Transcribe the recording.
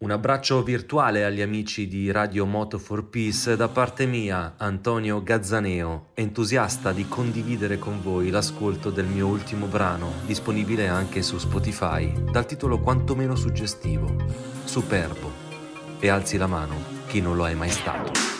Un abbraccio virtuale agli amici di Radio Moto for Peace da parte mia, Antonio Gazzaneo, entusiasta di condividere con voi l'ascolto del mio ultimo brano, disponibile anche su Spotify, dal titolo quantomeno suggestivo, Superbo. E alzi la mano chi non lo è mai stato.